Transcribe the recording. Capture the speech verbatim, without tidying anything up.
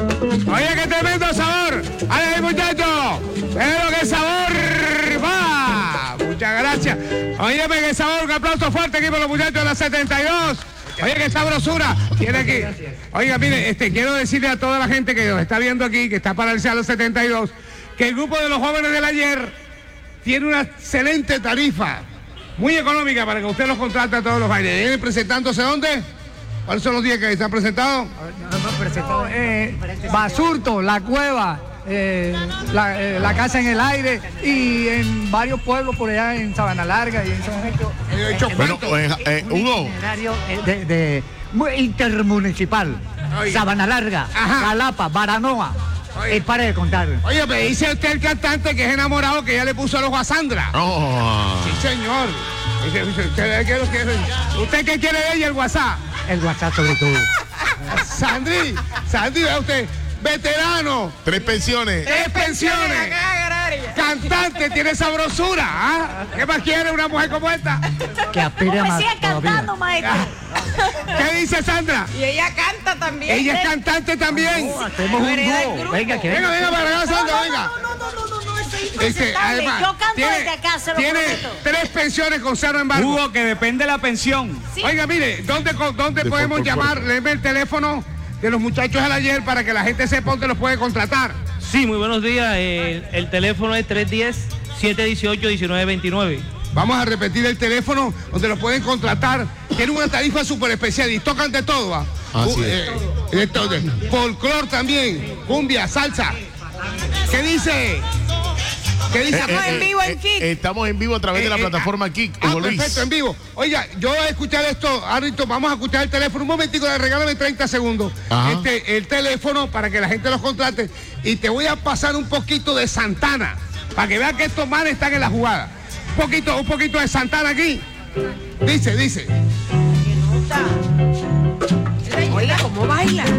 Oye, qué tremendo sabor. ¡Ay, muchachos! ¡Pero qué sabor! ¡Va! Muchas gracias. Oye, qué sabor. Un aplauso fuerte aquí por los muchachos de la setenta y dos. Oye, qué sabrosura tiene aquí. Oiga, mire, este, quiero decirle a toda la gente que nos está viendo aquí, que está paralizada los setenta y dos, que el grupo de los jóvenes del ayer tiene una excelente tarifa, muy económica para que usted los contrate a todos los bailes. ¿Vienen presentándose dónde? ¿Cuáles son los días que están presentados? Presentado, eh, Basurto, La Cueva, eh, la, eh, la Casa en el Aire y en varios pueblos por allá en Sabana Larga y en San Francisco. Bueno, eh, eh, Hugo. De, de, de intermunicipal, Oye. Sabana Larga, Ajá. Jalapa, Baranoa. Es para de contar. Oye, me dice usted el cantante que es enamorado que ya le puso el ojo a Sandra. Oh. Sí, señor. Dice, dice, ¿usted, qué, qué, ¿Usted qué quiere de ella, el WhatsApp? El WhatsApp sobre todo. Sandri, Sandri, vea usted, veterano, Tres pensiones. tres pensiones, cantante, tiene sabrosura. ¿Ah? ¿Qué más quiere una mujer como esta? Que aspira Me más sigue todavía. cantando, maestro. ¿Qué dice Sandra? Y ella canta también. Ella es cantante también. Hacemos un dúo. Venga, que Venga, venga, para acá, Sandra, venga. No, no, no, no, no, estoy Este, impresentable. además, Yo canto tiene, desde acá, se lo tiene prometo. tres pensiones con cero embargo. Hugo, que depende de la pensión. Sí. Oiga, mire, ¿dónde, dónde De podemos por- por- llamar? Léeme el teléfono de los muchachos del ayer para que la gente sepa dónde los puede contratar. Sí, muy buenos días. El, el teléfono es tres uno cero, siete uno ocho, uno nueve dos nueve. Vamos a repetir el teléfono donde los pueden contratar. Tienen una tarifa súper especial y tocan de todo, ¿va? Así Uh, es. eh, de todo. Folclor también, cumbia, salsa. ¿Qué dice? ¿Qué dice? Estamos en vivo en eh, Kik. eh, Estamos en vivo a través de la Eh, eh, plataforma Kik, Ah, Hugo Luis. perfecto, en vivo. Oiga, yo voy a escuchar esto, Arlito, vamos a escuchar el teléfono. Un momentico, regálame treinta segundos. Ajá. Este, el teléfono para que la gente los contrate. Y te voy a pasar un poquito de Santana, para que vean que estos manes están en la jugada. Un poquito, un poquito de Santana aquí. Dice, dice. Oiga, ¿cómo baila?